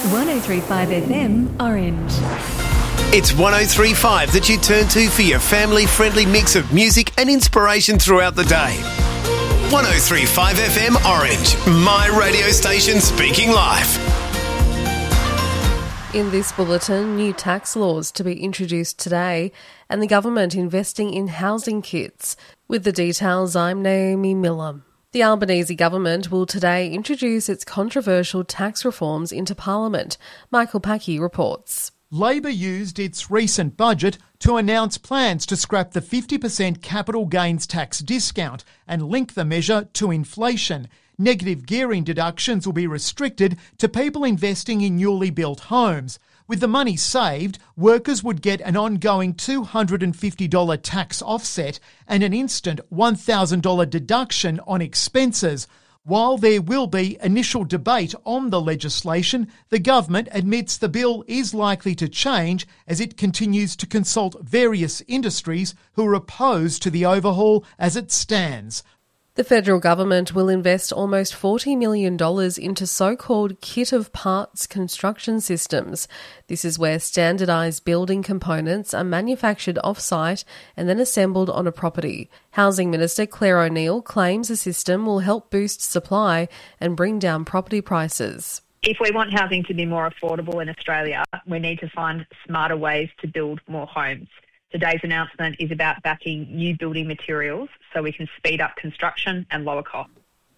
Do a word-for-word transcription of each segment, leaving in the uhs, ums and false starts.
one oh three point five F M Orange. It's one oh three point five that you turn to for your family-friendly mix of music and inspiration throughout the day. one oh three point five F M Orange, my radio station speaking live. In this bulletin, new tax laws to be introduced today and the government investing in housing kits. With the details, I'm Naomi Miller. The Albanese government will today introduce its controversial tax reforms into Parliament. Michael Packy reports. Labor used its recent budget to announce plans to scrap the fifty percent capital gains tax discount and link the measure to inflation. Negative gearing deductions will be restricted to people investing in newly built homes. With the money saved, workers would get an ongoing two hundred fifty dollars tax offset and an instant one thousand dollars deduction on expenses. While there will be initial debate on the legislation, the government admits the bill is likely to change as it continues to consult various industries who are opposed to the overhaul as it stands. The federal government will invest almost forty million dollars into so-called kit of parts construction systems. This is where standardised building components are manufactured off-site and then assembled on a property. Housing Minister Claire O'Neil claims the system will help boost supply and bring down property prices. If we want housing to be more affordable in Australia, we need to find smarter ways to build more homes. Today's announcement is about backing new building materials so we can speed up construction and lower costs.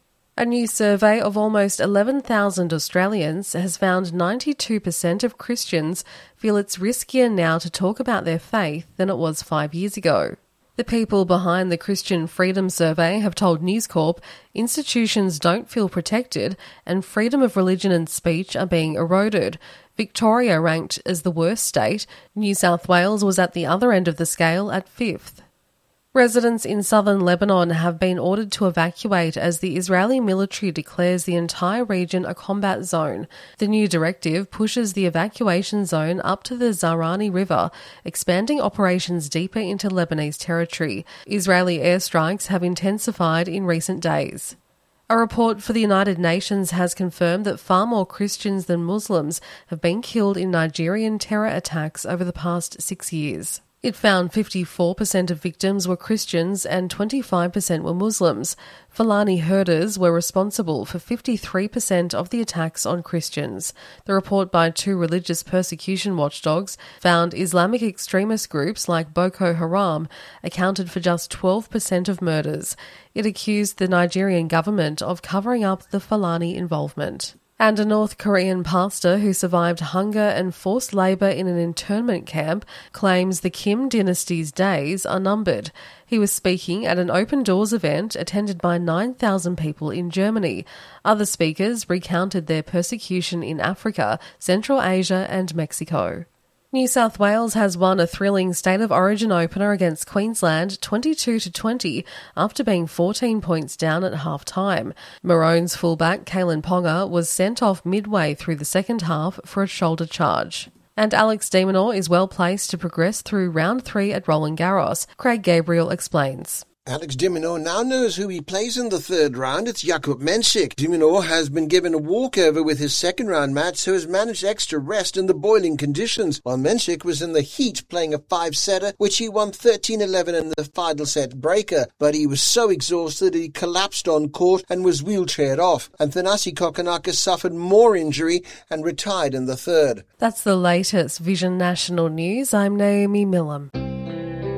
A new survey of almost eleven thousand Australians has found ninety-two percent of Christians feel it's riskier now to talk about their faith than it was five years ago. The people behind the Christian Freedom Survey have told News Corp institutions don't feel protected and freedom of religion and speech are being eroded. Victoria ranked as the worst state. New South Wales was at the other end of the scale at fifth. Residents in southern Lebanon have been ordered to evacuate as the Israeli military declares the entire region a combat zone. The new directive pushes the evacuation zone up to the Zahrani River, expanding operations deeper into Lebanese territory. Israeli airstrikes have intensified in recent days. A report for the United Nations has confirmed that far more Christians than Muslims have been killed in Nigerian terror attacks over the past six years. It found fifty-four percent of victims were Christians and twenty-five percent were Muslims. Fulani herders were responsible for fifty-three percent of the attacks on Christians. The report by two religious persecution watchdogs found Islamic extremist groups like Boko Haram accounted for just twelve percent of murders. It accused the Nigerian government of covering up the Fulani involvement. And a North Korean pastor who survived hunger and forced labour in an internment camp claims the Kim dynasty's days are numbered. He was speaking at an Open Doors event attended by nine thousand people in Germany. Other speakers recounted their persecution in Africa, Central Asia and Mexico. New South Wales has won a thrilling State of Origin opener against Queensland twenty-two to twenty after being fourteen points down at half-time. Maroons fullback Kalen Ponga was sent off midway through the second half for a shoulder charge. And Alex de Minaur is well placed to progress through round three at Roland Garros. Craig Gabriel explains. Alex de Minaur now knows who he plays in the third round. It's Jakub Mensik. De Minaur has been given a walkover with his second round match, so has managed extra rest in the boiling conditions, while Mensik was in the heat playing a five-setter, which he won thirteen eleven in the final set breaker. But he was so exhausted that he collapsed on court and was wheelchaired off. And Thanasi Kokonakis suffered more injury and retired in the third. That's the latest Vision National News. I'm Naomi Millam.